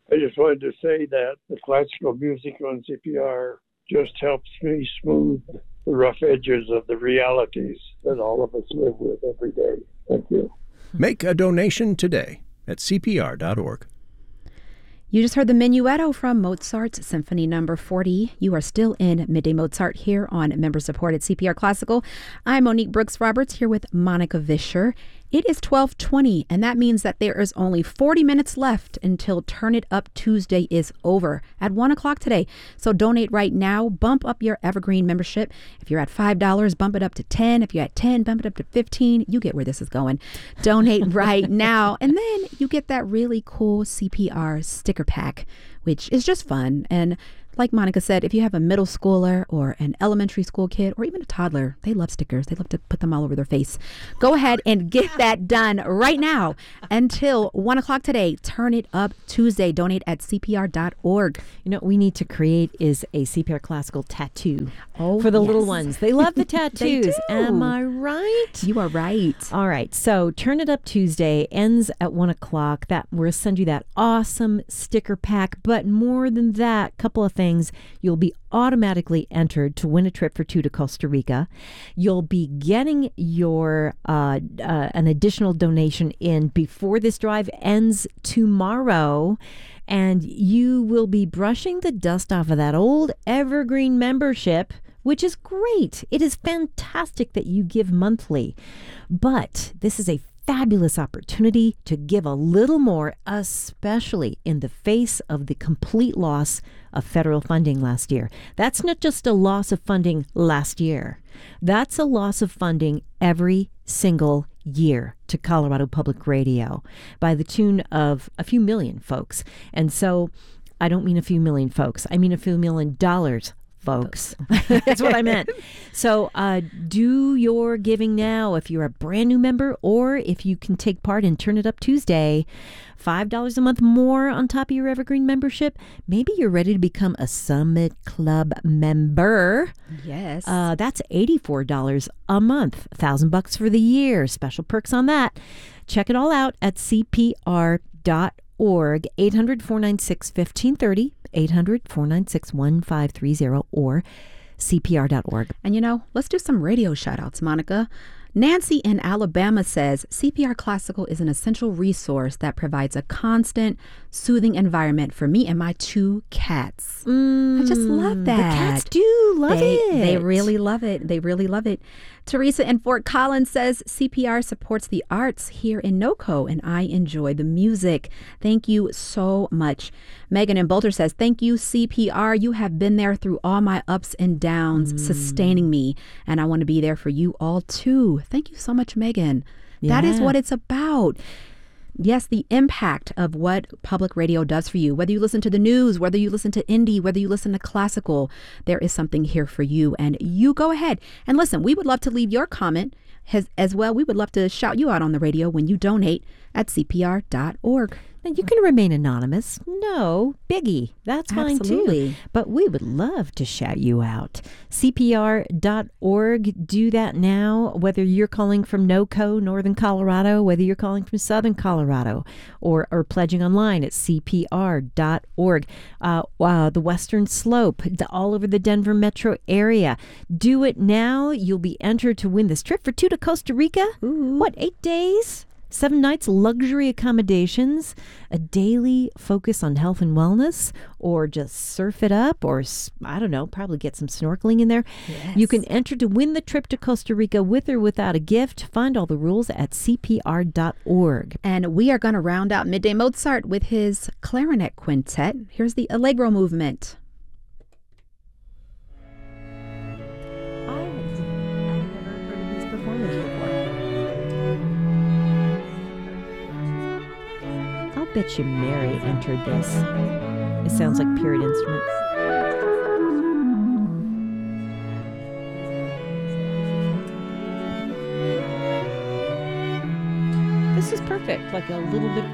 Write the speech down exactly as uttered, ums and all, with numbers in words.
I just wanted to say that the classical music on C P R just helps me smooth the rough edges of the realities that all of us live with every day. Thank you. Make a donation today at C P R dot org. You just heard the Menuetto from Mozart's Symphony Number forty. You are still in Midday Mozart here on member-supported C P R Classical. I'm Monique Brooks-Roberts here with Monica Vischer. It is twelve twenty, and that means that there is only forty minutes left until Turn It Up Tuesday is over at one o'clock today. So donate right now. Bump up your Evergreen membership. If you're at five dollars, bump it up to ten dollars. If you're at ten dollars, bump it up to fifteen dollars. You get where this is going. Donate right now. And then you get that really cool C P R sticker pack, which is just fun. And like Monica said, if you have a middle schooler or an elementary school kid or even a toddler, they love stickers. They love to put them all over their face. Go ahead and get that done right now until one o'clock today. Turn It Up Tuesday. Donate at C P R dot org. You know what we need to create is a C P R Classical tattoo oh, for the yes. little ones. They love the tattoos. do. Am I right? You are right. All right. So Turn It Up Tuesday ends at one o'clock. That we're going to send you that awesome sticker pack. But more than that, couple of things. You'll be automatically entered to win a trip for two to Costa Rica. You'll be getting your uh, uh, an additional donation in before this drive ends tomorrow. And you will be brushing the dust off of that old Evergreen membership, which is great. It is fantastic that you give monthly. But this is a fabulous opportunity to give a little more, especially in the face of the complete loss of federal funding last year. That's not just a loss of funding last year. That's a loss of funding every single year to Colorado Public Radio by the tune of a few million folks. And so I don't mean a few million folks. I mean a few million dollars folks. That's what I meant. So uh, do your giving now if you're a brand new member, or if you can take part in Turn It Up Tuesday. five dollars a month more on top of your Evergreen membership. Maybe you're ready to become a Summit Club member. Yes. Uh, that's eighty-four dollars a month. one thousand bucks for the year. Special perks on that. Check it all out at C P R dot org. eight hundred, four nine six, one five three zero. eight hundred, four nine six, one five three zero or C P R dot org. And you know, let's do some radio shout outs, Monica. Nancy in Alabama says C P R Classical is an essential resource that provides a constant, soothing environment for me and my two cats. Mm, I just love that. The cats do love they, it. They really love it. They really love it. Teresa in Fort Collins says C P R supports the arts here in NoCo, and I enjoy the music. Thank you so much. Megan in Boulder says, thank you, C P R. You have been there through all my ups and downs, mm. sustaining me, and I want to be there for you all too. Thank you so much, Megan. Yeah. That is what it's about. Yes, the impact of what public radio does for you, whether you listen to the news, whether you listen to indie, whether you listen to classical, there is something here for you. And you go ahead and listen. We would love to leave your comment as, as well. We would love to shout you out on the radio when you donate at C P R dot org. And you can remain anonymous. No biggie. That's fine Absolutely. too. But we would love to shout you out. C P R dot org. Do that now, whether you're calling from NoCo, Northern Colorado, whether you're calling from Southern Colorado, or, or pledging online at C P R dot org. Uh, uh, the Western Slope, all over the Denver metro area. Do it now. You'll be entered to win this trip for two to Costa Rica. Ooh. What, eight days? Seven nights, luxury accommodations, a daily focus on health and wellness, or just surf it up, or, I don't know, probably get some snorkeling in there. Yes. You can enter to win the trip to Costa Rica with or without a gift. Find all the rules at C P R dot org. And we are going to round out Midday Mozart with his clarinet quintet. Here's the Allegro movement. I bet you Mary entered this. It sounds like period instruments. This is perfect, like a little bit